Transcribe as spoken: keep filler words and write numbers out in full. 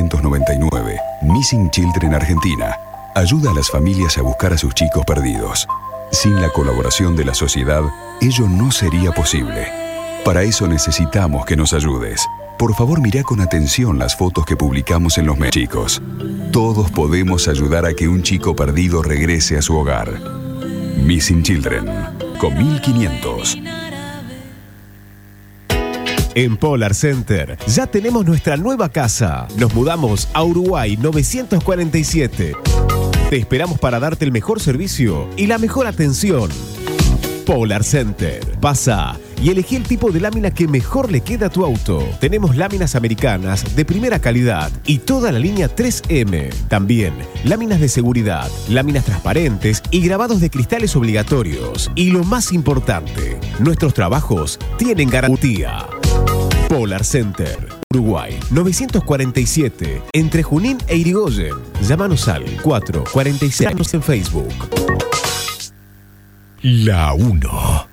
novecientos noventa y nueve, Missing Children Argentina ayuda a las familias a buscar a sus chicos perdidos. Sin la colaboración de la sociedad, ello no sería posible. Para eso necesitamos que nos ayudes. Por favor, mirá con atención las fotos que publicamos en los medios. Chicos, todos podemos ayudar a que un chico perdido regrese a su hogar. Missing Children, con mil quinientos. En Polar Center ya tenemos nuestra nueva casa. Nos mudamos a Uruguay novecientos cuarenta y siete. Te esperamos para darte el mejor servicio y la mejor atención. Polar Center. Pasa y elegí el tipo de lámina que mejor le queda a tu auto. Tenemos láminas americanas de primera calidad y toda la línea tres eme. También láminas de seguridad, láminas transparentes y grabados de cristales obligatorios. Y lo más importante, nuestros trabajos tienen garantía. Polar Center, Uruguay, novecientos cuarenta y siete, entre Junín e Irigoyen. Llámanos al cuatro cuarenta y seis en Facebook. La uno.